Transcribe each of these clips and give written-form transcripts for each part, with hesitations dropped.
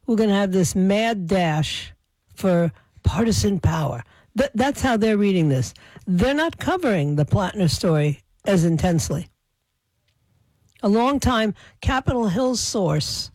we're going to have this mad dash for partisan power. That's how they're reading this. They're not covering the Plattner story as intensely. A long-time Capitol Hill source,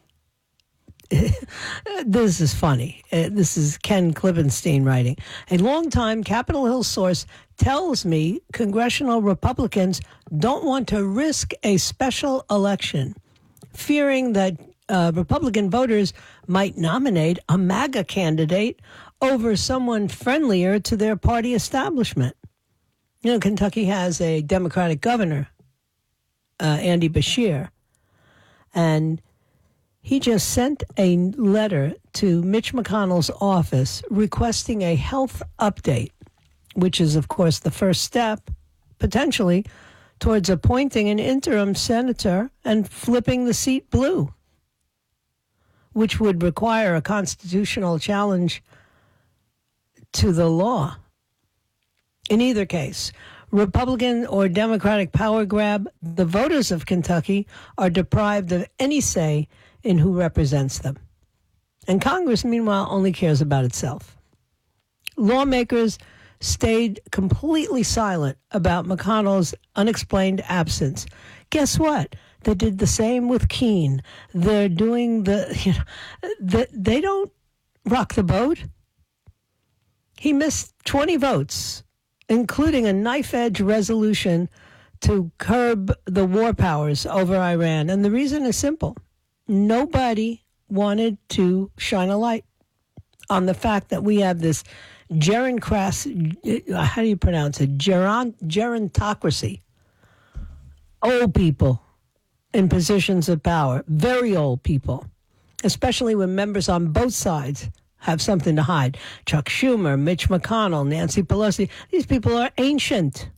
this is funny. This is Ken Klippenstein writing. A long-time Capitol Hill source tells me congressional Republicans don't want to risk a special election, fearing that Republican voters might nominate a MAGA candidate over someone friendlier to their party establishment. You know, Kentucky has a Democratic governor, Andy Beshear, and he just sent a letter to Mitch McConnell's office requesting a health update, which is, of course, the first step, potentially, towards appointing an interim senator and flipping the seat blue, which would require a constitutional challenge to the law. In either case, Republican or Democratic power grab, the voters of Kentucky are deprived of any say in who represents them. And Congress, meanwhile, only cares about itself. Lawmakers stayed completely silent about McConnell's unexplained absence. Guess what? They did the same with Keene. They're doing they don't rock the boat. He missed 20 votes, including a knife-edge resolution to curb the war powers over Iran. And the reason is simple. Nobody wanted to shine a light on the fact that we have this gerontocracy, how do you pronounce it? Gerontocracy. Old people in positions of power, very old people, especially when members on both sides have something to hide. Chuck Schumer, Mitch McConnell, Nancy Pelosi, these people are ancient.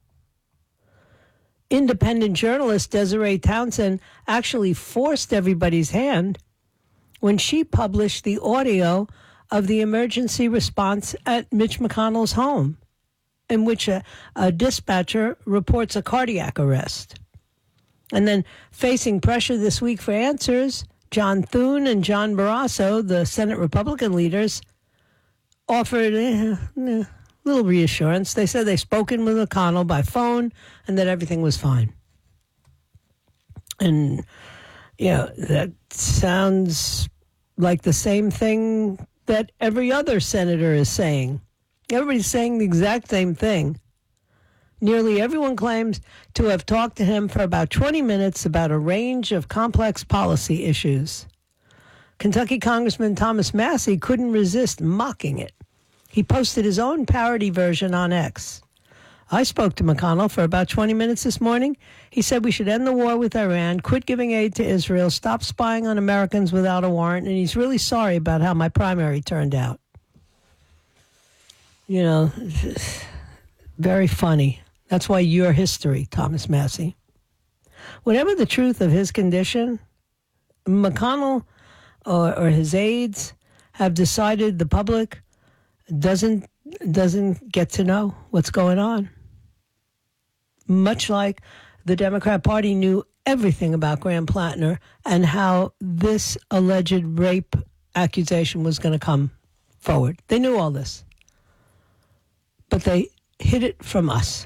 Independent journalist Desiree Townsend actually forced everybody's hand when she published the audio of the emergency response at Mitch McConnell's home, in which a dispatcher reports a cardiac arrest. And then facing pressure this week for answers, John Thune and John Barrasso, the Senate Republican leaders, offered a little reassurance. They said they'd spoken with McConnell by phone and that everything was fine. And, that sounds like the same thing that every other senator is saying. Everybody's saying the exact same thing. Nearly everyone claims to have talked to him for about 20 minutes about a range of complex policy issues. Kentucky Congressman Thomas Massie couldn't resist mocking it. He posted his own parody version on X. I spoke to McConnell for about 20 minutes this morning. He said we should end the war with Iran, quit giving aid to Israel, stop spying on Americans without a warrant, and he's really sorry about how my primary turned out. Very funny. That's why you're history, Thomas Massie. Whatever the truth of his condition, McConnell or his aides have decided the public doesn't get to know what's going on. Much like the Democrat Party knew everything about Graham Plattner and how this alleged rape accusation was going to come forward. They knew all this. But they hid it from us.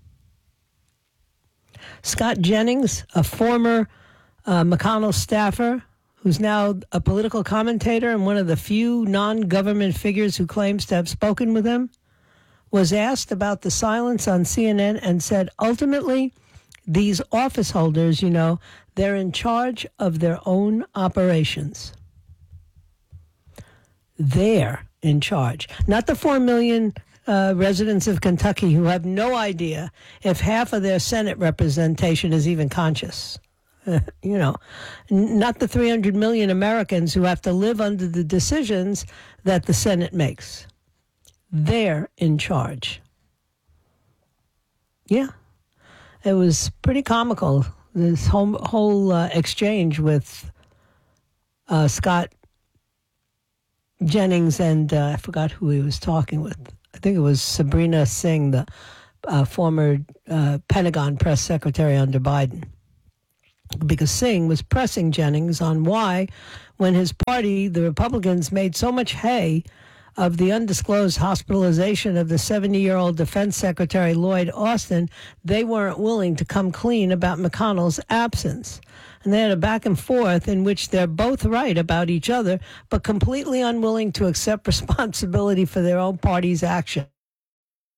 Scott Jennings, a former McConnell staffer, who's now a political commentator and one of the few non-government figures who claims to have spoken with him, was asked about the silence on CNN and said, ultimately, these office holders, they're in charge of their own operations. They're in charge. Not the 4 million residents of Kentucky who have no idea if half of their Senate representation is even conscious. Not the 300 million Americans who have to live under the decisions that the Senate makes. They're in charge. Yeah. It was pretty comical, this whole exchange with Scott Jennings and I forgot who he was talking with. I think it was Sabrina Singh, the former Pentagon press secretary under Biden. because Singh was pressing Jennings on why, when his party, the Republicans, made so much hay of the undisclosed hospitalization of the 70-year-old Defense Secretary Lloyd Austin, they weren't willing to come clean about McConnell's absence. And they had a back and forth in which they're both right about each other, but completely unwilling to accept responsibility for their own party's action.